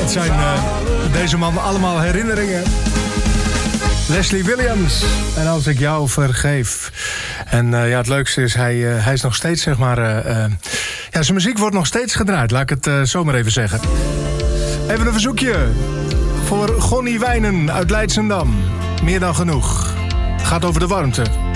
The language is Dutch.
Het zijn deze man allemaal herinneringen. Leslie Williams. En als ik jou vergeef. En ja, het leukste is, hij is nog steeds, zeg maar... ja, zijn muziek wordt nog steeds gedraaid. Laat ik het zo maar even zeggen. Even een verzoekje. Voor Gonnie Wijnen uit Leidschendam. Meer dan genoeg. Het gaat over de warmte.